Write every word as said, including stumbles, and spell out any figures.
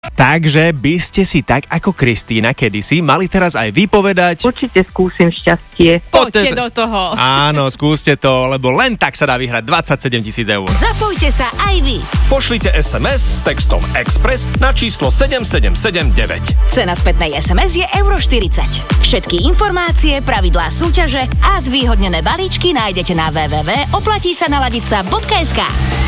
Takže by ste si tak ako Kristína kedysi mali teraz aj vypovedať. Určite skúsim šťastie. Poďte do toho. Áno, skúste to, lebo len tak sa dá vyhrať dvadsaťsedem tisíc eur. Zapojte sa aj vy. Pošlite es em es s textom Express na číslo sedem sedem sedem deväť. Cena spätnej es em es je euro štyridsať. Všetky informácie, pravidlá súťaže a zvýhodnené balíčky nájdete na w w w bodka oplatí sa naladiť sa bodka es ká.